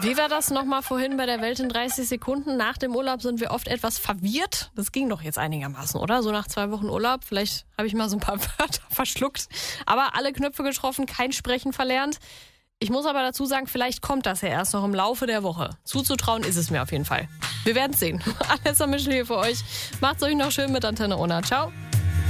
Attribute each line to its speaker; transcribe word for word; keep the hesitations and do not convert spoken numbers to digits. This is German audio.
Speaker 1: Wie war das nochmal vorhin bei der Welt in dreißig Sekunden? Nach dem Urlaub sind wir oft etwas verwirrt. Das ging doch jetzt einigermaßen, oder? So nach zwei Wochen Urlaub. Vielleicht habe ich mal so ein paar Wörter verschluckt. Aber alle Knöpfe getroffen, kein Sprechen verlernt. Ich muss aber dazu sagen, vielleicht kommt das ja erst noch im Laufe der Woche. Zuzutrauen ist es mir auf jeden Fall. Wir werden es sehen. Alessa Mischel hier für euch. Macht's euch noch schön mit Antenne Unna. Ciao.